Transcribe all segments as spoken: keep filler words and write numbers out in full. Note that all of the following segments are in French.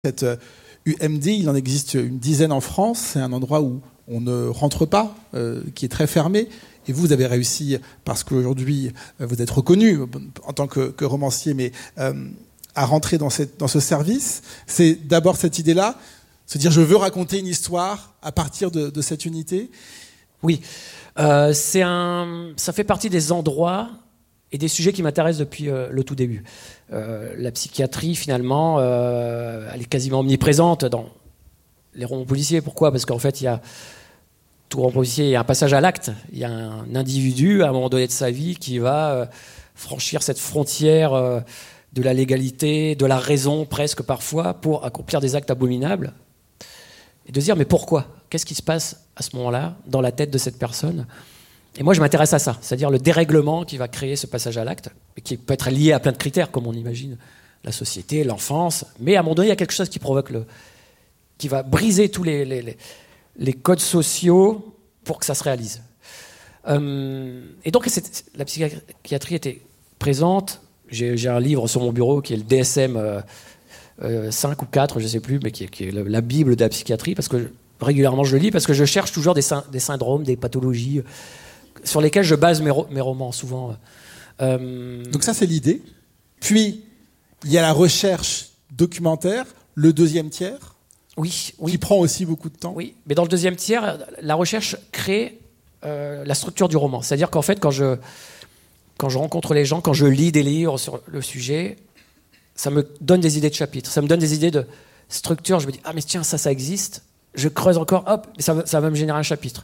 Cette U M D, il en existe une dizaine en France. C'est un endroit où on ne rentre pas, euh, qui est très fermé. Et vous, vous avez réussi, parce qu'aujourd'hui, vous êtes reconnu en tant que, que romancier, mais euh, à rentrer dans, cette, dans ce service. C'est d'abord cette idée-là, se dire je veux raconter une histoire à partir de, de cette unité. Oui, euh, c'est un, ça fait partie des endroits et des sujets qui m'intéressent depuis euh, le tout début. Euh, la psychiatrie, finalement, euh, elle est quasiment omniprésente dans les romans policiers. Pourquoi ? Parce qu'en fait, il y a tout roman policier, il y a un passage à l'acte. Il y a un individu, à un moment donné de sa vie, qui va euh, franchir cette frontière euh, de la légalité, de la raison, presque parfois, pour accomplir des actes abominables. Et de se dire, mais pourquoi ? Qu'est-ce qui se passe à ce moment-là, dans la tête de cette personne ? Et moi, je m'intéresse à ça, c'est-à-dire le dérèglement qui va créer ce passage à l'acte, et qui peut être lié à plein de critères, comme on imagine, la société, l'enfance. Mais à un moment donné, il y a quelque chose qui provoque le, qui va briser tous les, les, les, les codes sociaux pour que ça se réalise. Euh, et donc, la psychiatrie était présente. J'ai, j'ai un livre sur mon bureau qui est le D S M euh, euh, cinq ou quatre, je ne sais plus, mais qui est, qui est la Bible de la psychiatrie, parce que régulièrement je le lis, parce que je cherche toujours des, sy- des syndromes, des pathologies sur lesquels je base mes, ro- mes romans, souvent. Euh... Donc ça, c'est l'idée. Puis, il y a la recherche documentaire, le deuxième tiers, oui, oui. qui prend aussi beaucoup de temps. Oui, mais dans le deuxième tiers, la recherche crée euh, la structure du roman. C'est-à-dire qu'en fait, quand je, quand je rencontre les gens, quand je lis des livres sur le sujet, ça me donne des idées de chapitres, ça me donne des idées de structure. Je me dis, ah mais tiens, ça, ça existe. Je creuse encore, hop, ça, ça va me générer un chapitre.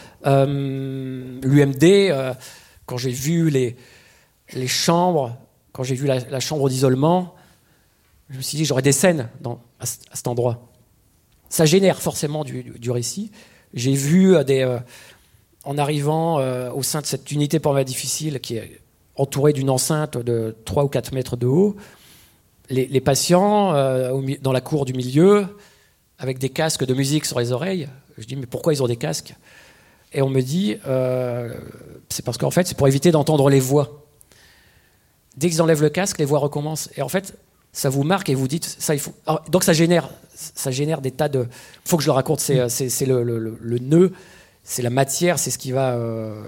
Euh, L'U M D, euh, quand j'ai vu les, les chambres, quand j'ai vu la, la chambre d'isolement, je me suis dit j'aurais des scènes dans, à, à cet endroit. Ça génère forcément du, du, du récit. J'ai vu des, euh, en arrivant euh, au sein de cette unité pour ma difficile qui est entourée d'une enceinte de trois ou quatre mètres de haut, les, les patients euh, au, dans la cour du milieu avec des casques de musique sur les oreilles. Je dis mais pourquoi ils ont des casques ? Et on me dit, euh, c'est parce qu'en fait, c'est pour éviter d'entendre les voix. Dès qu'ils enlèvent le casque, les voix recommencent. Et en fait, ça vous marque et vous dites, ça, il faut. Alors, donc ça génère, ça génère des tas de. Il faut que je le raconte. C'est, c'est, c'est le, le, le, le nœud, c'est la matière, c'est ce qui va. Euh,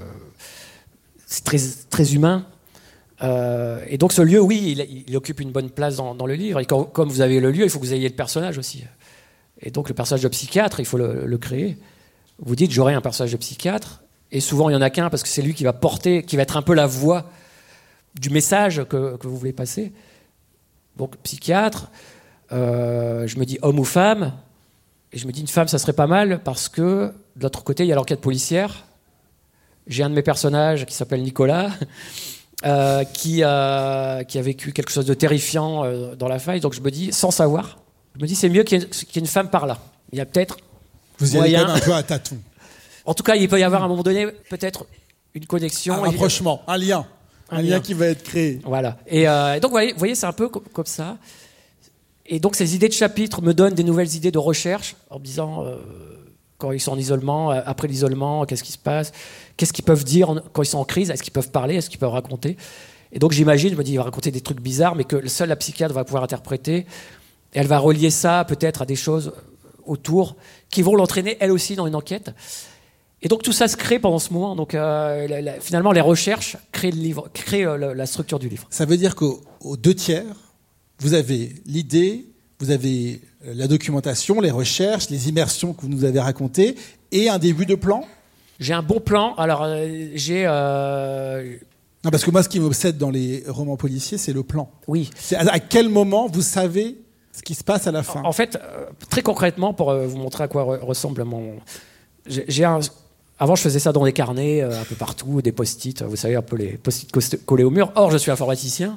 c'est très, très humain. Euh, et donc ce lieu, oui, il, il occupe une bonne place dans, dans le livre. Et quand, comme vous avez le lieu, il faut que vous ayez le personnage aussi. Et donc le personnage de psychiatre, il faut le, le créer. Vous dites, j'aurai un personnage de psychiatre, et souvent il n'y en a qu'un, parce que c'est lui qui va porter, qui va être un peu la voix du message que, que vous voulez passer. Donc, psychiatre, euh, je me dis homme ou femme, et je me dis une femme, ça serait pas mal, parce que de l'autre côté, il y a l'enquête policière. J'ai un de mes personnages qui s'appelle Nicolas, euh, qui, a, qui a vécu quelque chose de terrifiant euh, dans la faille, donc je me dis, sans savoir, je me dis, c'est mieux qu'il y ait, qu'il y ait une femme par là. Il y a peut-être Vous y allez quand même un peu à tâtons. En tout cas, il peut y avoir à un moment donné peut-être une connexion. Un rapprochement, un lien. Un, un lien. lien qui va être créé. Voilà. Et euh, donc, vous voyez, vous voyez, c'est un peu comme, comme ça. Et donc, ces idées de chapitres me donnent des nouvelles idées de recherche en me disant, euh, quand ils sont en isolement, après l'isolement, qu'est-ce qui se passe ? Qu'est-ce qu'ils peuvent dire en, quand ils sont en crise ? Est-ce qu'ils peuvent parler ? Est-ce qu'ils peuvent raconter ? Et donc, j'imagine, je me dis, il va raconter des trucs bizarres, mais que seule la psychiatre va pouvoir interpréter. Et elle va relier ça peut-être à des choses autour qui vont l'entraîner, elle aussi, dans une enquête. Et donc tout ça se crée pendant ce moment. Donc euh, la, la, finalement, les recherches créent le livre, créent euh, la, la structure du livre. Ça veut dire qu'aux deux tiers, vous avez l'idée, vous avez la documentation, les recherches, les immersions que vous nous avez racontées, et un début de plan. J'ai un bon plan. Alors euh, j'ai. Euh... Non, parce que moi, ce qui m'obsède dans les romans policiers, c'est le plan. Oui. C'est à, à quel moment vous savez ce qui se passe à la fin. En fait, euh, très concrètement, pour euh, vous montrer à quoi re- ressemble mon. J'ai, j'ai un. Avant, je faisais ça dans des carnets, euh, un peu partout, des post-it, vous savez, un peu les post-it collés au mur. Or, je suis informaticien.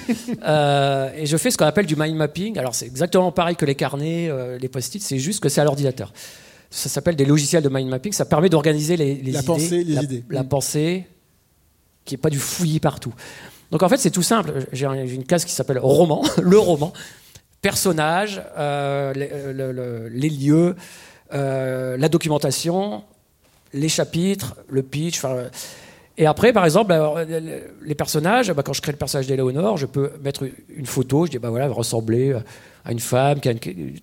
euh, et je fais ce qu'on appelle du mind mapping. Alors, c'est exactement pareil que les carnets, euh, les post-it, c'est juste que c'est à l'ordinateur. Ça s'appelle des logiciels de mind mapping. Ça permet d'organiser les, les la idées. Pensée, les la, idées. La mmh. pensée, qui n'est pas du fouillis partout. Donc, en fait, c'est tout simple. J'ai, un, j'ai une case qui s'appelle roman, le roman. Personnages, euh, les, le, le, les lieux, euh, la documentation, les chapitres, le pitch. Et après, par exemple, alors, les personnages, bah, quand je crée le personnage d'Éléonore, je peux mettre une photo, je dis, bah voilà, elle va ressembler à une femme qui a une